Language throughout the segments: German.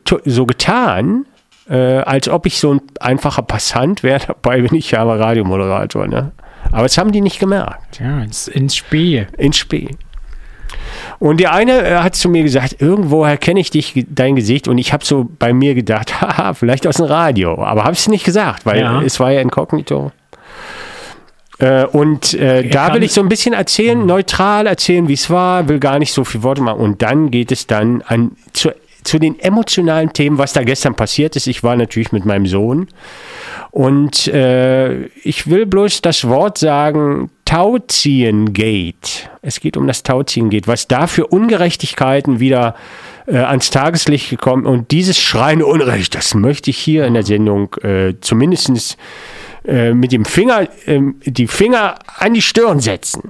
so getan, als ob ich so ein einfacher Passant wäre. Dabei bin ich ja aber Radiomoderator. Ne? Aber das haben die nicht gemerkt. Ja, ins Spee. Ins Spee. Und der eine hat zu mir gesagt, irgendwoher kenne ich dein Gesicht. Und ich habe so bei mir gedacht, haha, vielleicht aus dem Radio. Aber habe es nicht gesagt, weil es war ja inkognito. Da will ich so ein bisschen erzählen, neutral erzählen, wie es war, will gar nicht so viele Worte machen. Und dann geht es dann zu den emotionalen Themen, was da gestern passiert ist. Ich war natürlich mit meinem Sohn. Und ich will bloß das Wort sagen, Tauziehen-Gate. Es geht um das Tauziehen-Gate, was da für Ungerechtigkeiten wieder ans Tageslicht gekommen. Und dieses schreiende Unrecht, das möchte ich hier in der Sendung zumindest mit dem Finger, die Finger an die Stirn setzen.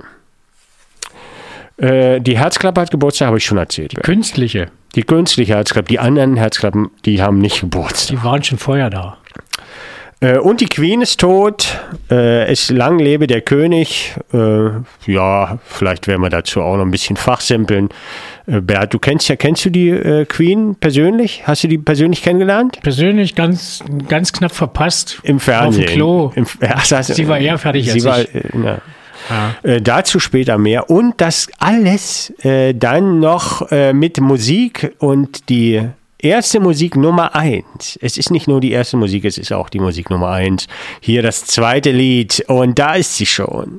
Die Herzklappe hat Geburtstag, habe ich schon erzählt. Die künstliche. Die künstliche Herzklappe. Die anderen Herzklappen, die haben nicht Geburtstag. Die waren schon vorher da. Und die Queen ist tot. Es lang lebe der König. Ja, vielleicht werden wir dazu auch noch ein bisschen fachsimpeln. Bert, kennst du die Queen persönlich? Hast du die persönlich kennengelernt? Persönlich ganz knapp verpasst. Im Fernsehen. Auf dem Klo. Sie war eher fertig als ich. Dazu später mehr. Und das alles dann noch mit Musik und die erste Musik Nummer 1. Es ist nicht nur die erste Musik, es ist auch die Musik Nummer 1. Hier das zweite Lied und da ist sie schon.